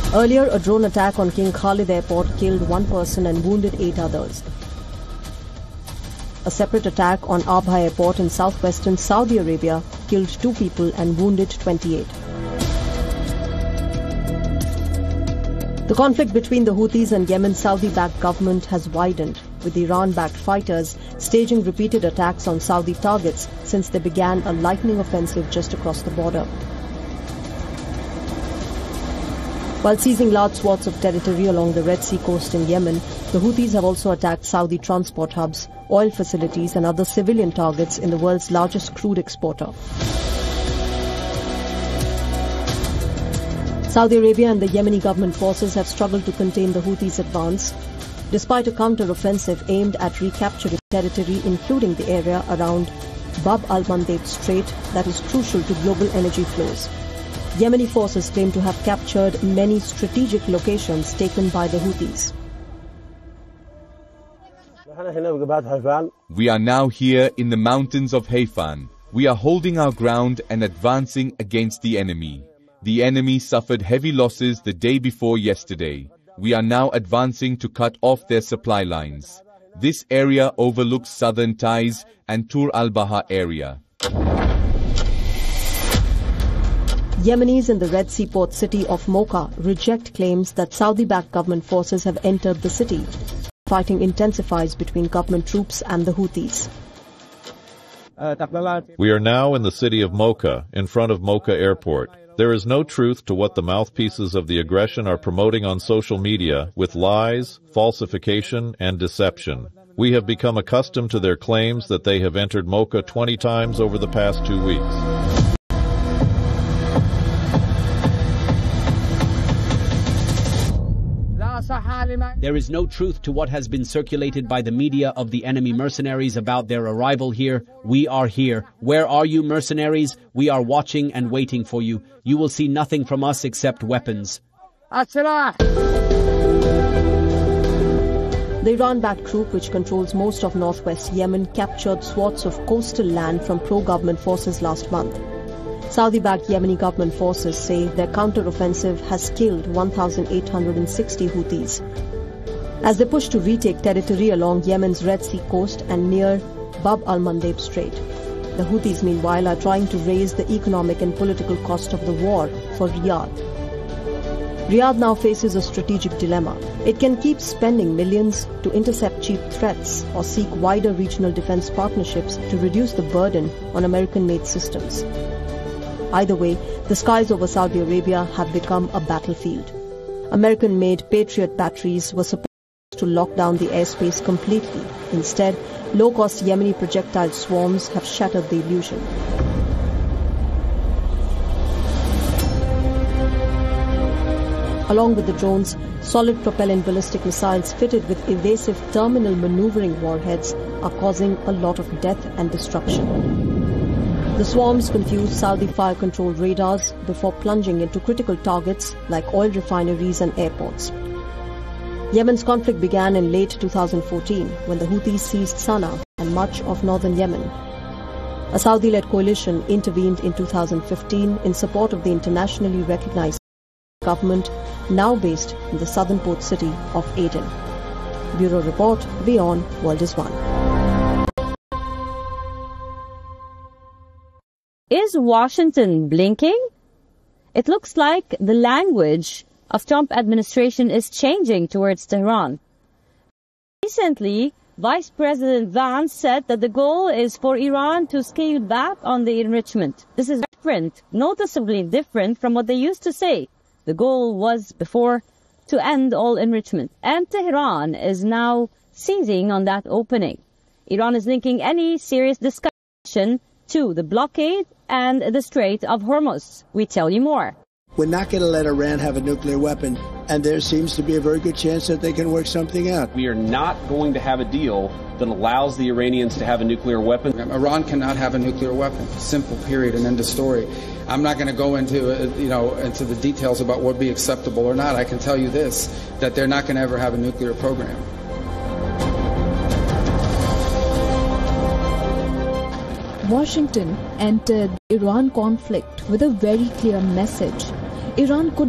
Earlier, a drone attack on King Khalid Airport killed 1 person and wounded 8 others. A separate attack on Abha Airport in southwestern Saudi Arabia killed 2 people and wounded 28. The conflict between the Houthis and Yemen's Saudi-backed government has widened, with Iran-backed fighters staging repeated attacks on Saudi targets since they began a lightning offensive just across the border. While seizing large swaths of territory along the Red Sea coast in Yemen, the Houthis have also attacked Saudi transport hubs, oil facilities and other civilian targets in the world's largest crude exporter. Saudi Arabia and the Yemeni government forces have struggled to contain the Houthis' advance, despite a counter-offensive aimed at recapturing territory including the area around Bab al-Mandeb Strait that is crucial to global energy flows. Yemeni forces claim to have captured many strategic locations taken by the Houthis. We are now here in the mountains of Hayfan. We are holding our ground and advancing against the enemy. The enemy suffered heavy losses the day before yesterday. We are now advancing to cut off their supply lines. This area overlooks southern Taiz and Tur al-Baha area. Yemenis in the Red Sea port city of Mocha reject claims that Saudi-backed government forces have entered the city. Fighting intensifies between government troops and the Houthis. We are now in the city of Mocha, in front of Mocha Airport. There is no truth to what the mouthpieces of the aggression are promoting on social media with lies, falsification, and deception. We have become accustomed to their claims that they have entered Mocha 20 times over the past 2 weeks. There is no truth to what has been circulated by the media of the enemy mercenaries about their arrival here. We are here. Where are you, mercenaries? We are watching and waiting for you. You will see nothing from us except weapons. The Iran-backed group, which controls most of northwest Yemen, captured swaths of coastal land from pro-government forces last month. Saudi-backed Yemeni government forces say their counter-offensive has killed 1,860 Houthis. As they push to retake territory along Yemen's Red Sea coast and near Bab al-Mandeb Strait, the Houthis meanwhile are trying to raise the economic and political cost of the war for Riyadh. Riyadh now faces a strategic dilemma. It can keep spending millions to intercept cheap threats or seek wider regional defense partnerships to reduce the burden on American-made systems. Either way, the skies over Saudi Arabia have become a battlefield. American-made Patriot batteries were supposed to lock down the airspace completely. Instead, low-cost Yemeni projectile swarms have shattered the illusion. Along with the drones, solid propellant ballistic missiles fitted with evasive terminal maneuvering warheads are causing a lot of death and destruction. The swarms confuse Saudi fire-controlled radars before plunging into critical targets like oil refineries and airports. Yemen's conflict began in late 2014 when the Houthis seized Sana'a and much of northern Yemen. A Saudi-led coalition intervened in 2015 in support of the internationally recognized government now based in the southern port city of Aden. Bureau Report, Beyond World is One. Is Washington blinking? It looks like the language of Trump administration is changing towards Tehran. Recently, Vice President Vance said that the goal is for Iran to scale back on the enrichment. This is different, noticeably different from what they used to say. The goal was before to end all enrichment. And Tehran is now seizing on that opening. Iran is linking any serious discussion to the blockade and the Strait of Hormuz. We tell you more. We're not going to let Iran have a nuclear weapon, and there seems to be a very good chance that they can work something out. We are not going to have a deal that allows the Iranians to have a nuclear weapon. Iran cannot have a nuclear weapon. Simple, period, and end of story. I'm not going to go into into the details about what would be acceptable or not. I can tell you this, that they're not going to ever have a nuclear program. Washington entered the Iran conflict with a very clear message. Iran could